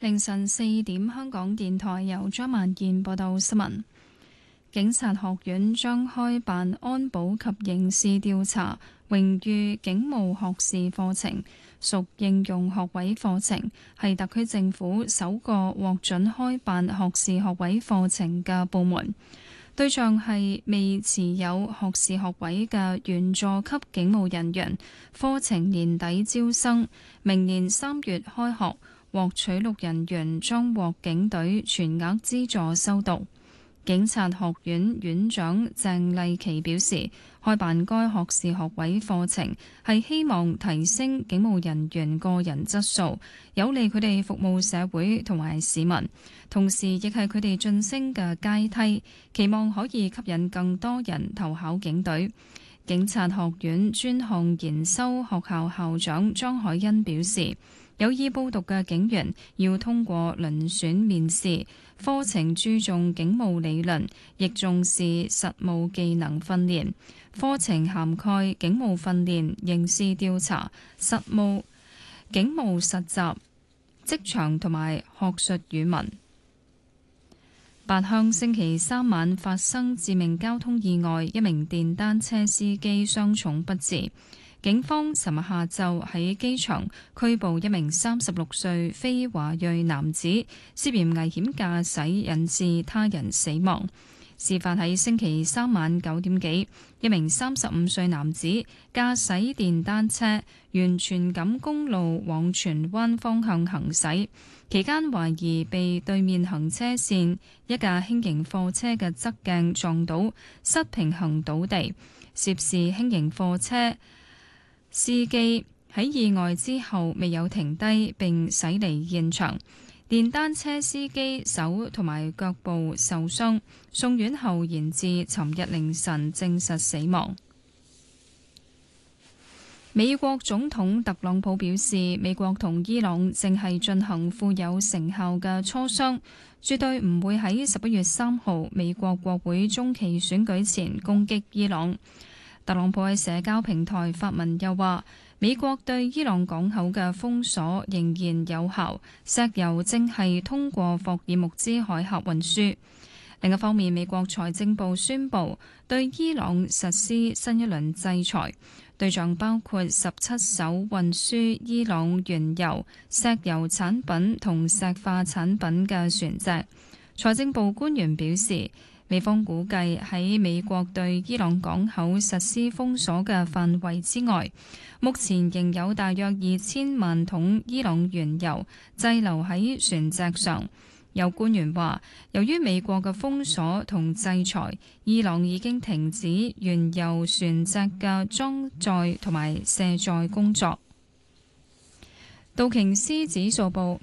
凌晨4點，香港電台由張萬燕報道新聞。警察學院將開辦安保及刑事調查榮譽警務學士課程，屬應用學位課程，係特區政府首個獲准開辦學士學位課程嘅部門。對象係未持有學士學位嘅員佐級警務人員。課程年底招生，明年3月開學。獲取錄人員將獲警隊全額資助修讀。警察學院院長鄭麗琪表示，開辦該學士學位課程係希望提升警務人員個人質素，有利佢哋服務社會同埋市民，同時亦係佢哋晉升嘅階梯，期望可以吸引更多人投考警隊。警察學院專項研修學校校長張海欣表示，有意報讀嘅警員要通過遴選面試，課程注重警務理論，亦重視實務技能訓練。課程涵蓋警務訓練、刑事調查、實務、警務實習、職場同埋學術語文。八鄉星期三晚發生致命交通意外，一名電單車司機傷重不治。警方尋日下晝喺機場拘捕一名36歲非華裔男子，涉嫌危險駕駛引致他人死亡。事發喺星期三晚9點幾，一名35歲男子駕駛電單車沿荃錦公路往荃灣方向行駛，期間懷疑被對面行車線一架輕型貨車嘅側鏡撞到，失平衡倒地。涉事輕型貨車司機喺意外之後未有停低並駛離現場，電單車司機手同埋腳部受傷，送院後延至尋日凌晨證實死亡。美國總統特朗普表示，美國同伊朗正係進行富有成效嘅磋商，絕對唔會喺11月3號美國國會中期選舉前攻擊伊朗。特朗普喺社交平台發文又話，美國對伊朗港口嘅封鎖仍然有效，石油正係通過霍爾木茲海峽運輸。另一方面，美國財政部宣布對伊朗實施新一輪制裁，對象包括17艘運輸伊朗原油、石油產品同石化產品嘅船隻。財政部官員表示，美方估計喺美國對伊朗港口實施封鎖嘅範圍之外，目前仍有大約2000萬桶伊朗原油滯留喺船隻上。有官員話，由於美國嘅封鎖同制裁，伊朗已經停止原油船隻嘅裝載同埋卸載工作。道瓊斯指數報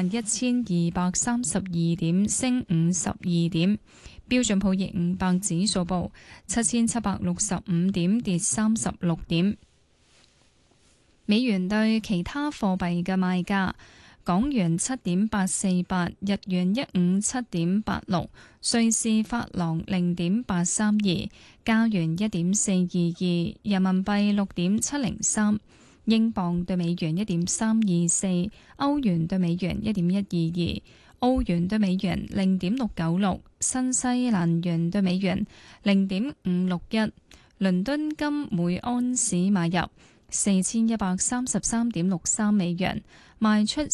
51,232點，升52點。標準普爾500指數報7,765點，跌36點。美元對其他貨幣嘅賣價：港元7.848，日元157.86，瑞士法郎0.832，加元1.422，人民幣6.703，英鎊對美元1.324，歐元對美元1.122。澳元對美元0.696，新西蘭元對美元0.561，倫敦金每安士買入4133.63美元，賣出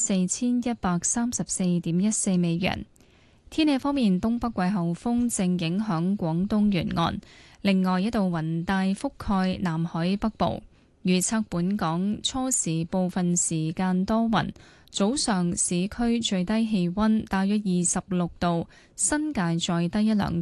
4134.14美元。天氣方面，東北季候風正影響廣東沿岸，另外一道雲帶覆蓋南海北部。預測本港初時部分時間多雲。早上市區最低氣溫大約26度，新界再低1-2